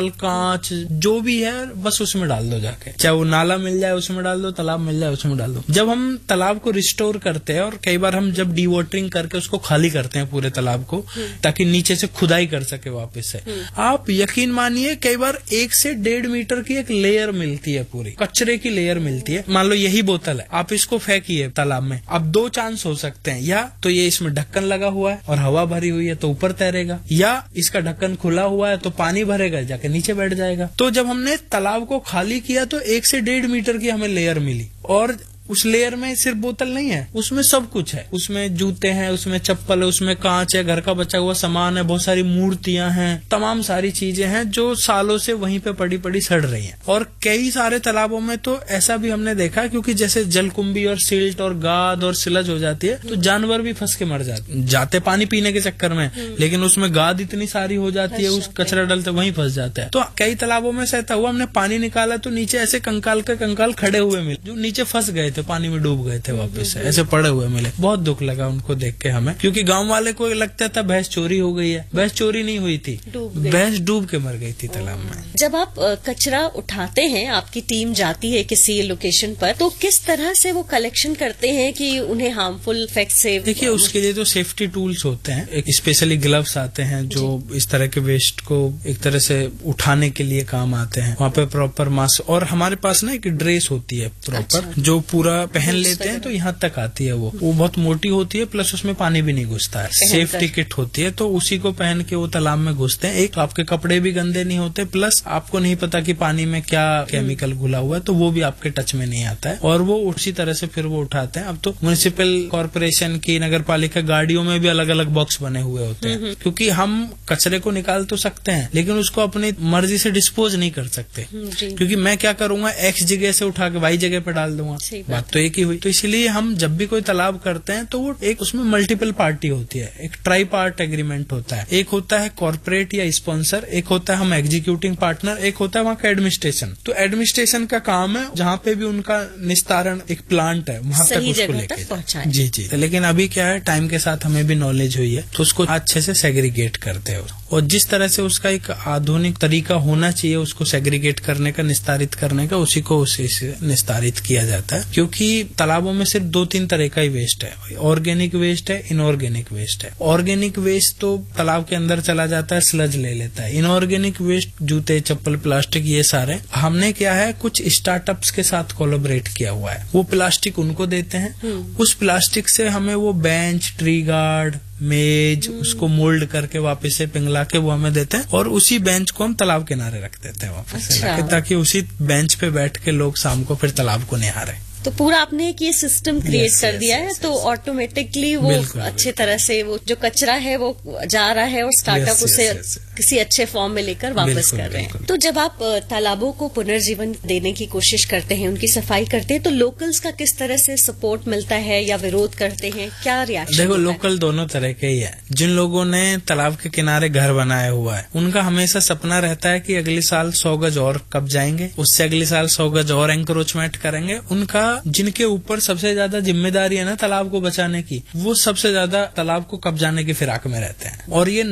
कांच जो भी है बस उसमें डाल दो जाके, चाहे वो नाला मिल जाए उसमें डाल दो, तालाब मिल जाए उसमें डाल दो। जब हम तालाब को रिस्टोर करते हैं और कई बार हम जब डीवाटरिंग करके उसको खाली करते हैं पूरे तालाब को, ताकि नीचे से खुदाई कर सके वापस से, आप यकीन मानिए कई बार 1 से 1.5 मीटर की एक लेयर मिलती है, पूरी कचरे की लेयर मिलती है। मान लो यही बोतल है, आप इसको फेंकिए तालाब में, अब 2 चांस हो सकते हैं, या तो ये इसमें ढक्कन लगा हुआ है और हवा भरी हुई है तो ऊपर तैरेगा, या इसका ढक्कन खुला हुआ है तो पानी भरेगा जाके नीचे बैठ जाएगा। तो जब हमने तालाब को खाली किया तो 1 से 1.5 मीटर की हमें लेयर मिली, और उस लेयर में सिर्फ बोतल नहीं है, उसमें सब कुछ है। उसमें जूते हैं, उसमें चप्पल है, उसमें कांच है, घर का बचा हुआ सामान है, बहुत सारी मूर्तियां हैं, तमाम सारी चीजें हैं जो सालों से वहीं पे पड़ी पड़ी सड़ रही हैं। और कई सारे तालाबों में तो ऐसा भी हमने देखा, क्योंकि जैसे जलकुंभी और सिल्ट और गाद और सिलज हो जाती है तो जानवर भी फंस के मर जाते पानी पीने के चक्कर में, लेकिन उसमें गाद इतनी सारी हो जाती है, उस कचरा डलते वहीं फंस जाता है। तो कई तालाबों में ऐसा हुआ, हमने पानी निकाला तो नीचे ऐसे कंकाल के कंकाल खड़े हुए मिले, जो नीचे फंस गए थे, पानी में डूब गए थे, वापस से ऐसे पड़े हुए मिले। बहुत दुख लगा उनको देख के हमें, क्योंकि गांव वाले को लगता था भैंस चोरी हो गई है। भैंस चोरी नहीं हुई थी, भैंस डूब के मर गई थी तालाब में। जब आप कचरा उठाते हैं, आपकी टीम जाती है किसी लोकेशन पर, तो किस तरह से वो कलेक्शन करते हैं कि उन्हें हार्मफुल इफेक्ट से? देखिए, उसके लिए तो सेफ्टी टूल्स होते हैं, एक स्पेशली ग्लव्स आते हैं जो इस तरह के वेस्ट को एक तरह से उठाने के लिए काम आते हैं। वहाँ पे प्रॉपर मास्क, और हमारे पास ना एक ड्रेस होती है प्रॉपर, जो पूरा पहन लेते हैं तो यहाँ तक आती है। वो बहुत मोटी होती है, प्लस उसमें पानी भी नहीं घुसता है। सेफ्टी किट होती है, तो उसी को पहन के वो तालाब में घुसते हैं। एक, आपके कपड़े भी गंदे नहीं होते, प्लस आपको नहीं पता कि पानी में क्या केमिकल घुला हुआ है, तो वो भी आपके टच में नहीं आता है, और वो उसी तरह से फिर वो उठाते हैं। अब तो म्युनिसिपल कॉर्पोरेशन की, नगर पालिका गाड़ियों में भी अलग अलग बॉक्स बने हुए होते हैं, क्योंकि हम कचरे को निकाल तो सकते हैं लेकिन उसको अपनी मर्जी से डिस्पोज नहीं कर सकते, क्योंकि मैं क्या करूंगा, X जगह से उठा के Y जगह पे डाल दूंगा, बात तो एक ही हुई। तो इसलिए हम जब भी कोई तालाब करते हैं तो वो एक उसमें मल्टीपल पार्टी होती है, एक ट्राई पार्ट एग्रीमेंट होता है। एक होता है कॉर्पोरेट या स्पॉन्सर, एक होता है हम एग्जीक्यूटिंग पार्टनर, एक होता है वहाँ का एडमिनिस्ट्रेशन। तो एडमिनिस्ट्रेशन का काम है जहाँ पे भी उनका निस्तारण एक प्लांट है वहां तक उसको लेके जी। लेकिन अभी क्या है, टाइम के साथ हमें भी नॉलेज हुई है तो उसको अच्छे से सेग्रीगेट करते हैं, और जिस तरह से उसका एक आधुनिक तरीका होना चाहिए उसको सेग्रीगेट करने का, निस्तारित करने का, उसी को उसी से निस्तारित किया जाता है। क्योंकि तालाबों में सिर्फ 2-3 तरह का ही वेस्ट है, ऑर्गेनिक वेस्ट है, इनऑर्गेनिक वेस्ट है। ऑर्गेनिक वेस्ट तो तालाब के अंदर चला जाता है, स्लज ले लेता है। इनऑर्गेनिक वेस्ट, जूते, चप्पल, प्लास्टिक, ये सारे हमने क्या है, कुछ स्टार्टअप्स के साथ कोलैबोरेट किया हुआ है। वो प्लास्टिक उनको देते हैं, उस प्लास्टिक से हमें वो बेंच, ट्री गार्ड, मेज, उसको मोल्ड करके वापस से पिघला के वो हमें देते हैं, और उसी बेंच को हम तालाब किनारे रख देते हैं वापस से, ताकि उसी बेंच पे बैठ के लोग शाम को फिर तालाब को निहारें। तो पूरा आपने एक ये सिस्टम क्रिएट कर दिया है, तो ऑटोमेटिकली वो अच्छे तरह से वो जो कचरा है वो जा रहा है और स्टार्टअप उसे किसी अच्छे फॉर्म में लेकर वापस कर रहे हैं। तो जब आप तालाबों को पुनर्जीवन देने की कोशिश करते हैं, उनकी सफाई करते हैं, तो लोकल्स का किस तरह से सपोर्ट मिलता है या विरोध करते हैं, क्या रिएक्शन? देखो, लोकल दोनों तरह के ही है। जिन लोगों ने तालाब के किनारे घर बनाया हुआ है, उनका हमेशा सपना रहता है कि अगले साल 100 गज और कब जाएंगे, उससे अगले साल 100 गज और एंक्रोचमेंट करेंगे। उनका जिनके ऊपर सबसे ज्यादा जिम्मेदारी है ना तालाब को बचाने की, वो सबसे ज्यादा तालाब को कब्जाने की फिराक में रहते हैं, और ये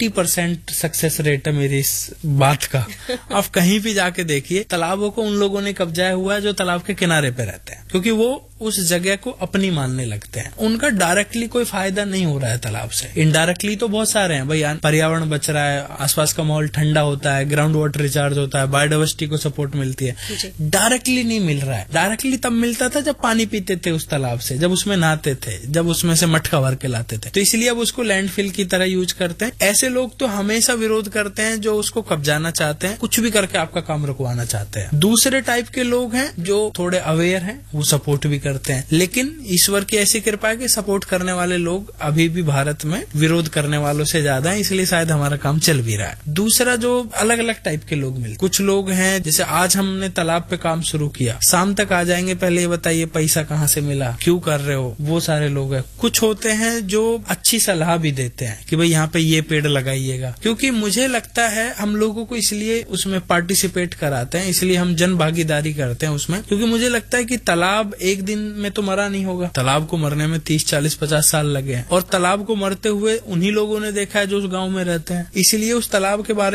90% सक्सेस रेट है मेरी इस बात का। आप कहीं भी जाके देखिए, तालाबों को उन लोगों ने कब्जाया हुआ है जो तालाब के किनारे पे रहते हैं, क्योंकि वो उस जगह को अपनी मानने लगते हैं। उनका डायरेक्टली कोई फायदा नहीं हो रहा है तालाब से, इनडायरेक्टली तो बहुत सारे हैं भाई, पर्यावरण बच रहा है, आसपास का माहौल ठंडा होता है, ग्राउंड वाटर रिचार्ज होता है, बायोडाइवर्सिटी को सपोर्ट मिलती है। डायरेक्टली नहीं मिल रहा है। डायरेक्टली तब मिलता था जब पानी पीते थे उस तालाब से, जब उसमें नहाते थे, जब उसमें से मटका भर के लाते थे। तो इसलिए अब उसको लैंडफिल की तरह यूज करते हैं। ऐसे लोग तो हमेशा विरोध करते हैं जो उसको कब्जाना चाहते हैं, कुछ भी करके आपका काम रुकवाना चाहते हैं। दूसरे टाइप के लोग हैं जो थोड़े अवेयर हैं, वो सपोर्ट भी करते हैं, लेकिन ईश्वर की ऐसी कृपा है कि सपोर्ट करने वाले लोग अभी भी भारत में विरोध करने वालों से ज्यादा है, इसलिए शायद हमारा काम चल भी रहा है। दूसरा, जो अलग अलग टाइप के लोग मिलते, कुछ लोग हैं जैसे आज हमने तालाब पे काम शुरू किया, शाम तक आ जाएंगे, पहले ये बताइए पैसा कहाँ से मिला, क्यों कर रहे हो, वो सारे लोग हैं। कुछ होते हैं जो अच्छी सलाह भी देते हैं कि भाई यहाँ पे ये पेड़ लगाइएगा, क्योंकि मुझे लगता है हम लोगों को इसलिए उसमें पार्टिसिपेट कराते हैं, इसलिए हम जन भागीदारी करते हैं उसमें, क्योंकि मुझे लगता है कि तालाब एक दिन में तो मरा नहीं होगा। तालाब को मरने में 30, 40, 50 साल लगे हैं, और तालाब को मरते हुए उन्हीं लोगों ने देखा है जो उस गांव में रहते हैं। इसलिए उस तालाब के बारे